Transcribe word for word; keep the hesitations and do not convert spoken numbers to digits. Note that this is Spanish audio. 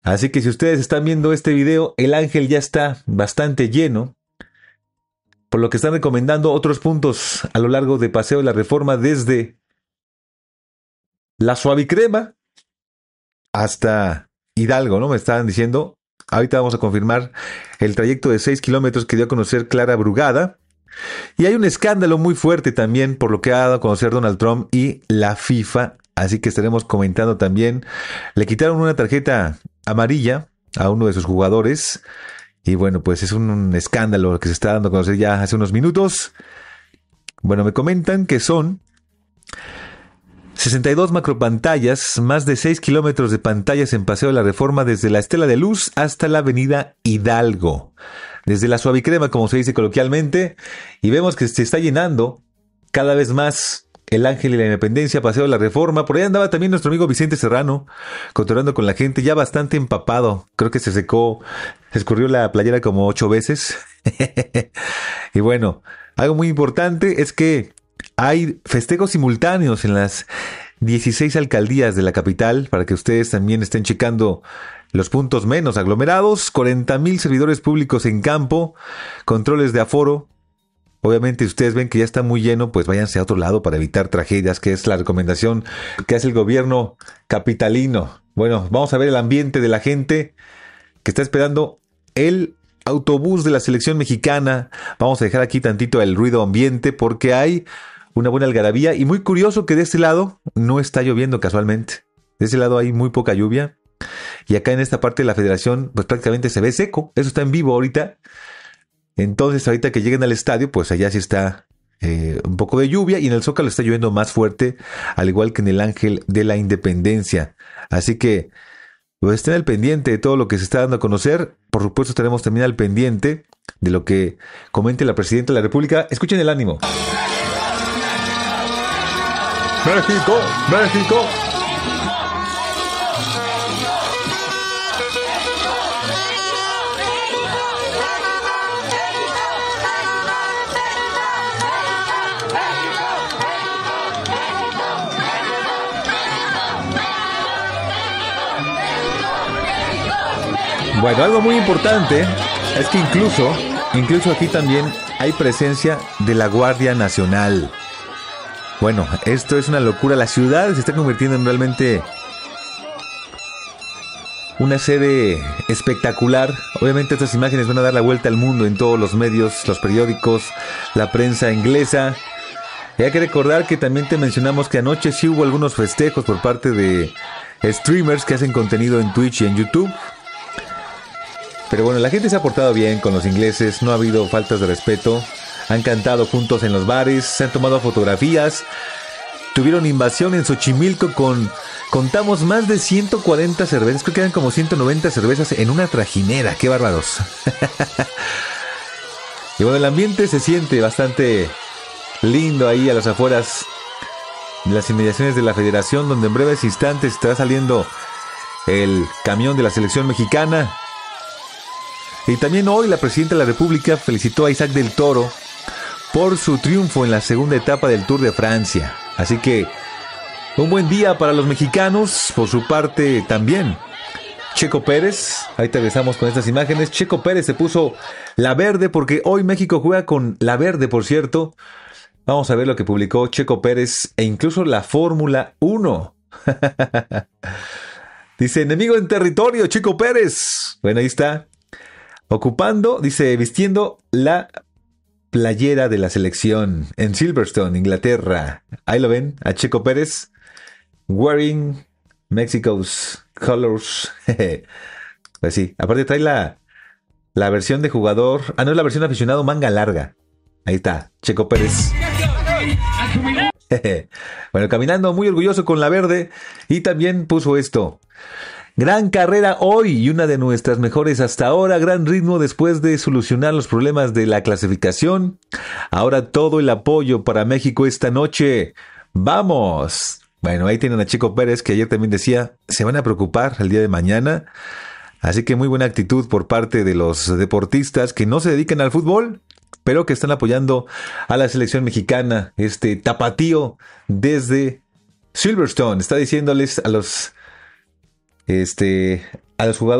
Así que si ustedes están viendo este video, el Ángel ya está bastante lleno, por lo que están recomendando otros puntos a lo largo de Paseo de la Reforma, desde La Suavicrema hasta Hidalgo, ¿no? Me estaban diciendo. Ahorita vamos a confirmar el trayecto de seis kilómetros que dio a conocer Clara Brugada. Y hay un escándalo muy fuerte también por lo que ha dado a conocer Donald Trump y la FIFA. Así que estaremos comentando también. Le quitaron una tarjeta amarilla a uno de sus jugadores. Y bueno, pues es un, un escándalo que se está dando a conocer ya hace unos minutos. Bueno, me comentan que son sesenta y dos macropantallas, más de seis kilómetros de pantallas en Paseo de la Reforma, desde la Estela de Luz hasta la avenida Hidalgo. Desde la Suavicrema, como se dice coloquialmente, y vemos que se está llenando cada vez más el Ángel y la Independencia, Paseo de la Reforma. Por ahí andaba también nuestro amigo Vicente Serrano, controlando con la gente, ya bastante empapado. Creo que se secó, se escurrió la playera como ocho veces. Y bueno, algo muy importante es que hay festejos simultáneos en las dieciséis alcaldías de la capital, para que ustedes también estén checando los puntos menos aglomerados. cuarenta mil servidores públicos en campo, controles de aforo. Obviamente, si ustedes ven que ya está muy lleno, pues váyanse a otro lado para evitar tragedias, que es la recomendación que hace el gobierno capitalino. Bueno, vamos a ver el ambiente de la gente que está esperando el autobús de la selección mexicana. Vamos a dejar aquí tantito el ruido ambiente porque hay una buena algarabía, y muy curioso que de este lado no está lloviendo casualmente. De ese lado hay muy poca lluvia, y acá en esta parte de la federación pues prácticamente se ve seco. Eso está en vivo ahorita. Entonces ahorita que lleguen al estadio, pues allá sí está eh, un poco de lluvia, y en el Zócalo está lloviendo más fuerte, al igual que en el Ángel de la Independencia. Así que pues estén al pendiente de todo lo que se está dando a conocer. Por supuesto estaremos también al pendiente de lo que comente la Presidenta de la República. Escuchen el ánimo. México, México. Bueno, algo muy importante es que incluso, incluso aquí también hay presencia de la Guardia Nacional. Bueno, esto es una locura. La ciudad se está convirtiendo en realmente una sede espectacular. Obviamente estas imágenes van a dar la vuelta al mundo en todos los medios, los periódicos, la prensa inglesa. Y hay que recordar que también te mencionamos que anoche sí hubo algunos festejos por parte de streamers que hacen contenido en Twitch y en YouTube. Pero bueno, la gente se ha portado bien con los ingleses, no ha habido faltas de respeto. Han cantado juntos en los bares, se han tomado fotografías. Tuvieron invasión en Xochimilco con... Contamos más de ciento cuarenta cervezas, creo que eran como ciento noventa cervezas en una trajinera. ¡Qué bárbaros! Y bueno, el ambiente se siente bastante lindo ahí a las afueras de las inmediaciones de la Federación, donde en breves instantes estará saliendo el camión de la selección mexicana. Y también hoy la Presidenta de la República felicitó a Isaac del Toro por su triunfo en la segunda etapa del Tour de Francia. Así que un buen día para los mexicanos. Por su parte también Checo Pérez, ahí te regresamos con estas imágenes. Checo Pérez se puso la verde porque hoy México juega con la verde, por cierto. Vamos a ver lo que publicó Checo Pérez e incluso la Fórmula uno. Dice, enemigo en territorio, Checo Pérez. Bueno, ahí está. Ocupando, dice, vistiendo la playera de la selección en Silverstone, Inglaterra. Ahí lo ven, a Checo Pérez. Wearing Mexico's colors. Pues sí, aparte trae la, la versión de jugador. Ah, no, es la versión aficionado manga larga. Ahí está, Checo Pérez. Bueno, caminando muy orgulloso con la verde. Y también puso esto. Gran carrera hoy y una de nuestras mejores hasta ahora. Gran ritmo después de solucionar los problemas de la clasificación. Ahora todo el apoyo para México esta noche. ¡Vamos! Bueno, ahí tienen a Checo Pérez, que ayer también decía, se van a preocupar el día de mañana. Así que muy buena actitud por parte de los deportistas que no se dedican al fútbol, pero que están apoyando a la selección mexicana. Este tapatío desde Silverstone está diciéndoles a los este, a los jugadores